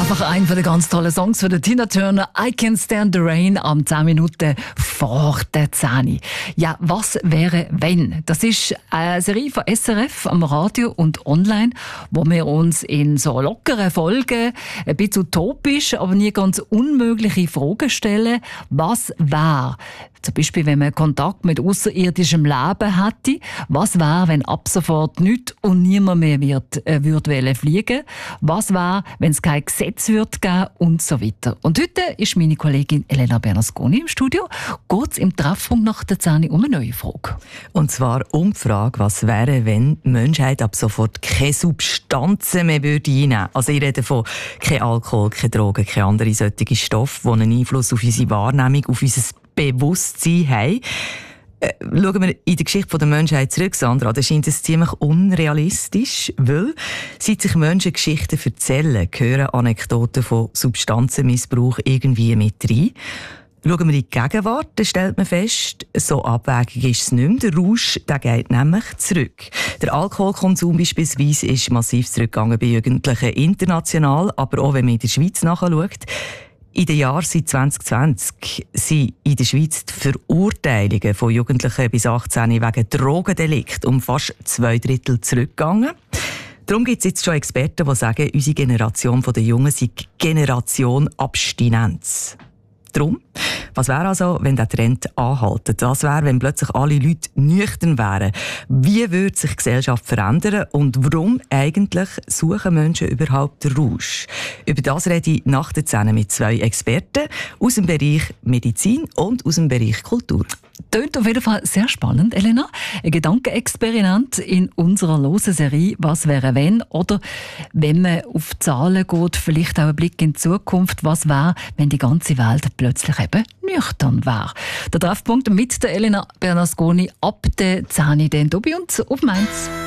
einfach ein von den ganz tollen Songs von der Tina Turner. I Can Stand the Rain am 10 Minuten vor der 10. Ja, was wäre, wenn? Das ist eine Serie von SRF am Radio und online, wo wir uns in so lockeren Folgen ein bisschen utopisch, aber nie ganz unmögliche Fragen stellen. Was wäre? Zum Beispiel, wenn man Kontakt mit außerirdischem Leben hätte. Was wäre, wenn ab sofort nichts und niemand mehr würde fliegen? Was wäre, wenn es kein Gesetz würde geben und so weiter? Und heute ist meine Kollegin Elena Bernasconi im Studio. Geht es im Treffpunkt nach der 10 um eine neue Frage. Und zwar um die Frage, was wäre, wenn die Menschheit ab sofort keine Substanzen mehr einnehmen würde. Also ich rede von kein Alkohol, keine Drogen, keine anderen solchen Stoffe, die einen Einfluss auf unsere Wahrnehmung, auf unser Bewusstsein haben. Schauen wir in der Geschichte der Menschheit zurück, Sandra, da scheint es ziemlich unrealistisch, weil seit sich Menschen Geschichten erzählen, gehören Anekdoten von Substanzenmissbrauch irgendwie mit rein. Schauen wir in die Gegenwart, dann stellt man fest, so abwägig ist es nicht mehr. Der Rausch, der geht nämlich zurück. Der Alkoholkonsum beispielsweise ist massiv zurückgegangen bei Jugendlichen international, aber auch wenn man in der Schweiz nachschaut. In den Jahren seit 2020 sind in der Schweiz die Verurteilungen von Jugendlichen bis 18 wegen Drogendelikt um fast 2/3 zurückgegangen. Darum gibt es jetzt schon Experten, die sagen, unsere Generation der Jungen sei Generation Abstinenz. Darum, was wäre also, wenn der Trend anhaltet? Was wäre, wenn plötzlich alle Leute nüchtern wären? Wie würde sich die Gesellschaft verändern? Und warum eigentlich suchen Menschen überhaupt den Rausch? Über das rede ich nach der 10 mit 2 Experten aus dem Bereich Medizin und aus dem Bereich Kultur. Tönt auf jeden Fall sehr spannend, Elena. Ein Gedankenexperiment in unserer losen Serie «Was wäre wenn?» Oder wenn man auf Zahlen geht, vielleicht auch ein Blick in die Zukunft. Was wäre, wenn die ganze Welt plötzlich eben nüchtern wäre? Der Treffpunkt mit der Elena Bernasconi ab der 10 denn bei uns auf Mainz.